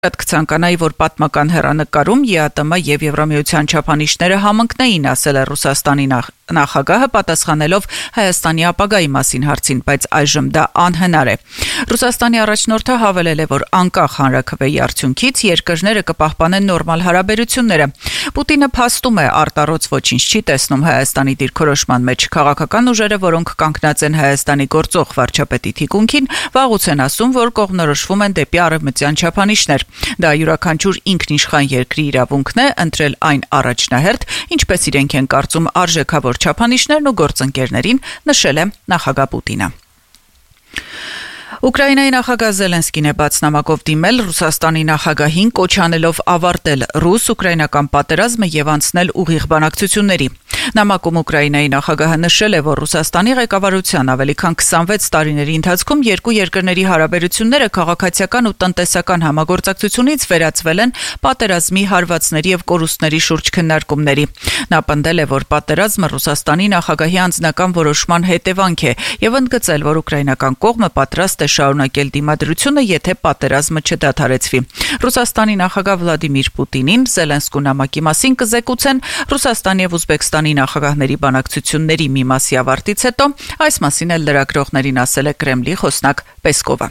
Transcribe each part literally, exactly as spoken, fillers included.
Շատ կցանկանայի, որ պատմական հեռանկարում ԵԱՏՄ եւ Եվրամիության չափանիշները համընկնեին, ասել է Ռուսաստանի նախագահը, պատասխանելով Հայաստանի ապագայի մասին հարցին, բայց այժմ դա անհնար է։ Ռուսաստանի առաջնորդը հավելել է, որ անկախ հանրաքվեի արդյունքից երկրները կպահպանեն նորմալ հարաբերությունները։ Պուտինը փաստում է արտառոց ոչինչ չի տեսնում Հայաստանի դիրքորոշման մեջ։ Քաղաքական ուժերը, որոնք կանգնած են Հայաստանի գործող վարչապետի թիկունքին, վաղուց են ասում, որ կողմնորոշվում են դեպի արևմտյան չափանիշներ։ Դա յուրաքանչյուր ինքնիշխան երկրի իրավունքն է ընտրել այն առաջնահերթ, ինչպես իրենք են կարծում արժեքավոր չափանիշներն ու գործընկերներին, նշել է նախագահ Պուտինը։ Ուկրաինայի նախագահ Զելենսկին է բաց նամակով դիմել Ռուսաստանի նախագահին, կոչ անելով ավարտել ռուս-ուկրաինական պատերազմը եւ անցնել ուղիղ բանակցությունների։ Նամակում Ուկրաինայի նախագահը նշել է, որ Ռուսաստանի ղեկավարության ավելի քան քսանվեց տարիների ընթացքում երկու երկրների հարաբերությունները քաղաքացիական ու տնտեսական համագործակցությունից վերածվել են պատերազմի հարվածների եւ կորուստների շուրջ քննարկումների։ Նա պնդել է, որ պատերազմը Ռուսաստանի նախագահի անձնական որոշման հետևանք է եւ ընդգծել, որ ուկրաինական կողմը պատրաստ է շարունակել դիմադրությունը, եթե պատերազմը չդադարեցվի։ Ռուսաստանի նախագահ Վլադիմիր Պուտինին Զելենսկու նամակի մասին կզեկուցեն Ռուսաստանի եւ Ուզբեկստանի նախագահների բանակցությունների մի մասի ավարտից հետո, այս մասին էլ լրագրողներին ասել է Կրեմլի խոսնակ Պեսկովը։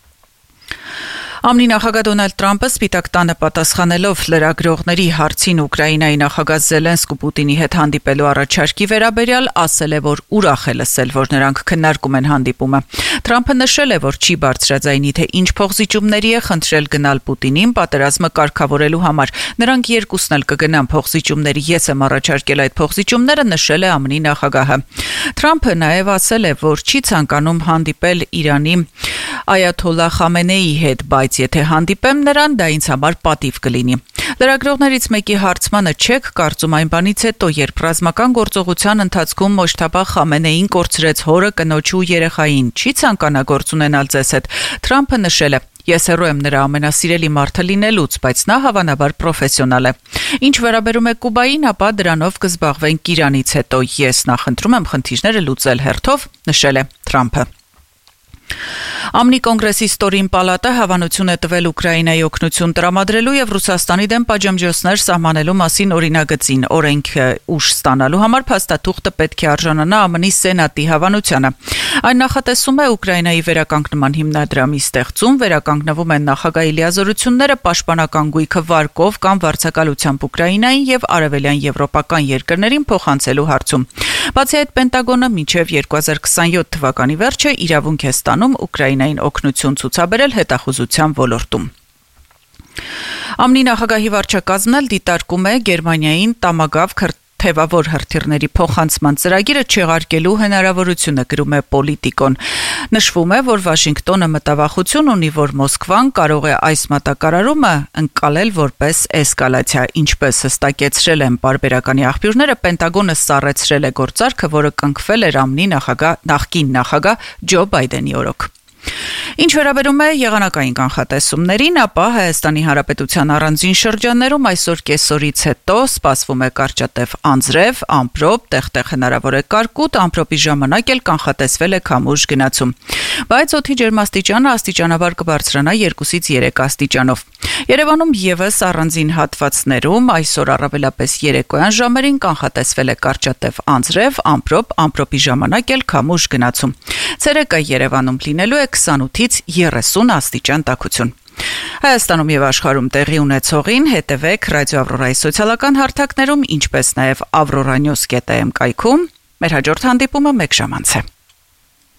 ԱՄՆ նախագահ Դոնալդ Թրամփը Սպիտակ տանը պատասխանելով լրագրողների հարցին Ուկրաինայի նախագահ Զելենսկու Պուտինի հետ հանդիպելու առաջարկի վերաբերյալ ասել է, որ ուրախ է լսել, որ նրանք քննարկում են հանդիպումը։ Թրամփը նշել է, որ չի բարձրաձայնի, թե ինչ փոխզիջումների է խնդրել գնալ Պուտինին պատերազմը կարգավորելու համար։ Նրանք երկուսն էլ կգնան փոխզիջումների, ես եմ առաջարկել այդ փոխզիջումները, նշել է ԱՄՆ նախագահը։ Թրամփը նաև ասել է, որ չի ցանկանում հանդիպել Իրանի Այաթոլլահ Խամենեիի հետ, բայց եթե հանդիպեմ նրան, դա ինձ համար պատիվ կլինի։ Լրագրողներից մեկի հարցմանը չեք կարծում այն բանից հետո, երբ ռազմական գործողության ընթացքում Մոջթաբա Խամենեին կորցրեց հորը, կնոջը ու երեխային, չի ցանկանա գործ ունենալ ձեզ հետ։ Թրամփը նշել է. Ես հեռու եմ նրա ամենասիրելի մարդը լինելուց, բայց նա հավանաբար պրոֆեսիոնալ է։ Ինչ վերաբերում է Կուբային, ապա դրանով կզբաղվենք Իրանից հետո։ Ես նախընտրում եմ խնդիրները լուծել հերթով, նշել է Թրամփը։ ԱՄՆ կոնգրեսի ստորին պալատը հավանություն է տվել Ուկրաինայի օգնություն տրամադրելու եւ Ռուսաստանի դեմ պատժամիջոցներ սահմանելու մասին օրինագծին։ Օրենքը ուժ ստանալու համար փաստաթուղթը պետք է արժանանա ԱՄՆ Սենատի հավանությանը։ Այն նախատեսում է Ուկրաինայի վերականգնման հիմնադրամի ստեղծում, վերականգնվում են նախագահի լիազորությունները պաշտպանական գույքը վարկով կամ վարձակալությամբ Ուկրաինային եւ արևելյան եվրոպական երկրներին փոխանցելու հարցում։ Բացի այդ, Պենտագոնը մինչև երկու հազար քսանյոթ թվականի վերջը իրավունք է ստանում Ուկրաինային օգնություն ցուցաբերել հետախուզության ոլորտում։ ԱՄՆ նախագահի վարչակազմն էլ դիտարկում է Գերմանիային տամագավ թեվավոր հրթիռների փոխանցման ծրագիրը չեղարկելու հնարավորությունը, գրում է Պոլիտիկոն։ Նշվում է, որ Վաշինգտոնը մտավախություն ունի, որ Մոսկվան կարող է այս մատակարարումը ընկալել որպես էսկալացիա, ինչպես հստակեցրել են պարբերականի աղբյուրները, Պենտագոնը սառեցրել է գործարքը, որը կնքվել էր ԱՄՆ նախագահ նախկին նախագահ Ջո Բայդենի օրոք։ Ինչ վերաբերում է եղանակային կանխատեսումներին, ապա Հայաստանի Հանրապետության առանձին շրջաններում այսօր կեսօրից հետո սպասվում է կարճատև անձրև, ամպրոպ, տեղ-տեղ հնարավոր է կարկուտ, ամպրոպի ժամանակ էլ կանխատեսվել է քամուշ գնացում։ Բայց օդի ջերմաստիճանը աստիճանաբար կբարձրանա երկուսից երեք աստիճանով։ Երևանում եւս առանձին հատվածներում այսօր առավելապես երեկոյան ժամերին կանխատեսվել է կարճատև անձրև, ամպրոպ, ամպրոպի ժամանակ էլ քամուշ գնացում։ Ցերեկը Երևանում լինելու է քսանութից երեսուն աստիճան տաքություն։ Հայաստանում եւ աշխարհում տեղի ունեցողին հետևեք Ռադիո Ավրորայի սոցիալական հարթակներում, ինչպես նաեւ avroranews.am կայքում։ Մեր հաջորդ հանդիպումը մեկ ժամ անց է։